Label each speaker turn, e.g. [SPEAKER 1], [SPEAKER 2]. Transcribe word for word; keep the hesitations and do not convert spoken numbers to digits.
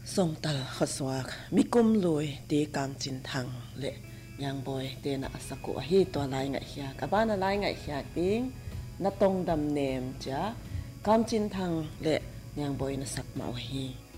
[SPEAKER 1] ส่งตัลขสวากมีกุมลอยตีกามจินทังเละยังบอยเตนะสกุฮีตัวลายไงเฮียกับบ้านลายไงเฮียปิงนาตรงดำเนมจ้ากามจินทังเละยังบอยนะสักมาฮี